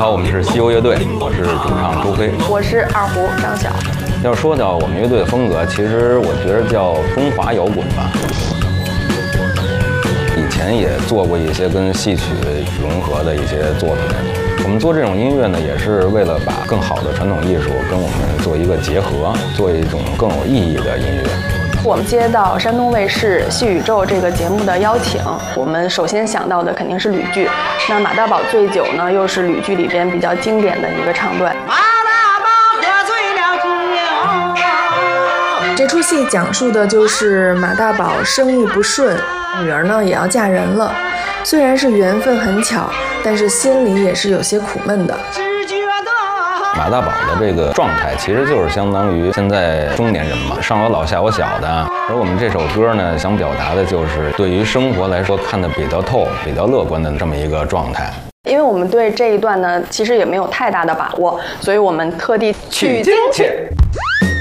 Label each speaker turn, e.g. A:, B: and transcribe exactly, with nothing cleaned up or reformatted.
A: 好，我们是西游乐队，我是主唱周飞，
B: 我是二胡张晓。
A: 要说到我们乐队的风格，其实我觉得叫中华摇滚吧。以前也做过一些跟戏曲融合的一些作品。我们做这种音乐呢，也是为了把更好的传统艺术跟我们做一个结合，做一种更有意义的音乐。
B: 我们接到山东卫视《戏宇宙》这个节目的邀请，我们首先想到的肯定是吕剧。那马大宝醉酒呢，又是吕剧里边比较经典的一个唱段。
C: 马大宝喝醉了酒。
D: 这出戏讲述的就是马大宝生意不顺，女儿呢也要嫁人了。虽然是缘分很巧，但是心里也是有些苦闷的。
A: 马大宝的这个状态其实就是相当于现在中年人嘛，上有老下有小的。而我们这首歌呢，想表达的就是对于生活来说看得比较透、比较乐观的这么一个状态。
B: 因为我们对这一段呢，其实也没有太大的把握，所以我们特地取经去。